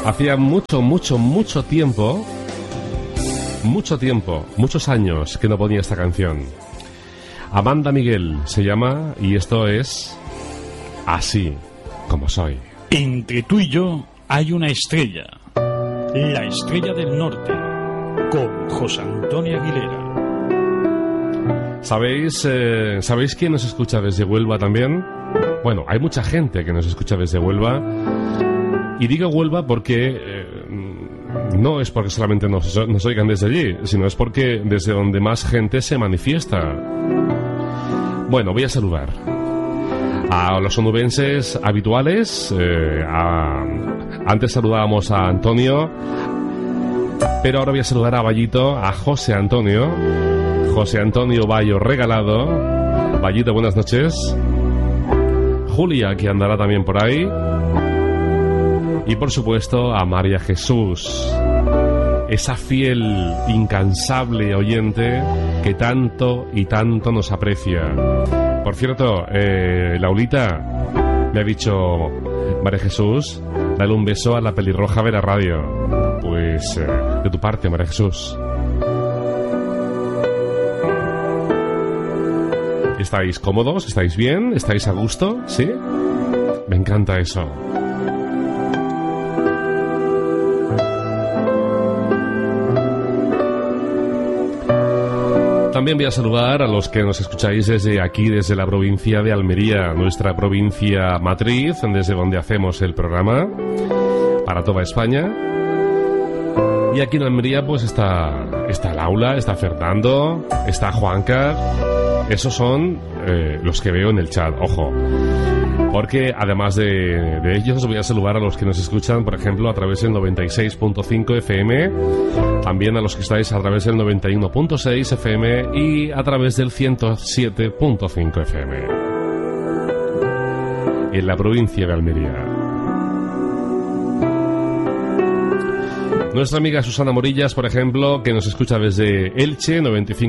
Hacía mucho tiempo, muchos años que no ponía esta canción. Amanda Miguel se llama y esto es Así como soy. Entre tú y yo hay una estrella, la estrella del norte, con José Antonio Aguilera. ¿Sabéis quién nos escucha desde Huelva también? Bueno, hay mucha gente que nos escucha desde Huelva. Y digo Huelva porque no es porque solamente nos oigan desde allí, sino es porque desde donde más gente se manifiesta. Bueno, voy a saludar a los onubenses habituales. Antes saludábamos a Antonio, pero ahora voy a saludar a Vallito, a José Antonio Bayo Regalado. Vallito, buenas noches. Julia, que andará también por ahí. Y por supuesto a María Jesús, esa fiel, incansable oyente que tanto y tanto nos aprecia. Por cierto, Laulita me ha dicho, María Jesús, dale un beso a la pelirroja Vera Radio. Pues de tu parte, María Jesús. ¿Estáis cómodos? ¿Estáis bien? ¿Estáis a gusto? ¿Sí? Me encanta eso. También voy a saludar a los que nos escucháis desde aquí, desde la provincia de Almería, nuestra provincia matriz, desde donde hacemos el programa para toda España. Y aquí en Almería pues está Laura, está Fernando, está Juancar. Esos son los que veo en el chat, ojo. Porque además de ellos voy a saludar a los que nos escuchan, por ejemplo, a través del 96.5 FM, también a los que estáis a través del 91.6 FM y a través del 107.5 FM en la provincia de Almería. Nuestra amiga Susana Morillas, por ejemplo, que nos escucha desde Elche,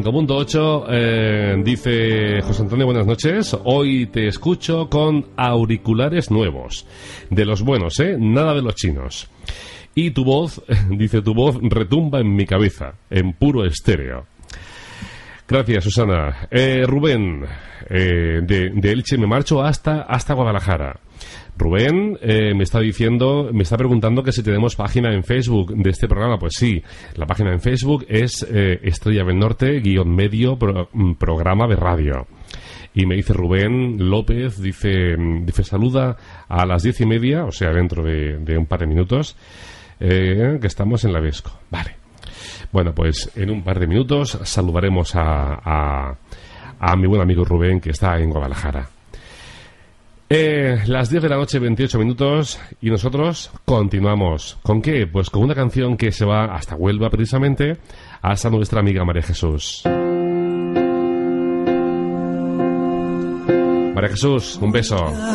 95.8, dice: José Antonio, buenas noches. Hoy te escucho con auriculares nuevos. De los buenos, nada de los chinos. Y tu voz, dice, tu voz retumba en mi cabeza, en puro estéreo. Gracias, Susana. Rubén, de Elche me marcho hasta Guadalajara. Rubén me está preguntando que si tenemos página en Facebook de este programa. Pues sí, la página en Facebook es Estrella del Norte _medio programa de radio. Y me dice Rubén López, dice saluda a las 10:30, o sea, dentro de un par de minutos, que estamos en la Vesco. Vale. Bueno, pues en un par de minutos saludaremos a mi buen amigo Rubén, que está en Guadalajara. Las 10 de la noche, 28 minutos, y nosotros continuamos. ¿Con qué? Pues con una canción que se va hasta Huelva, precisamente, hasta nuestra amiga María Jesús. María Jesús, un beso.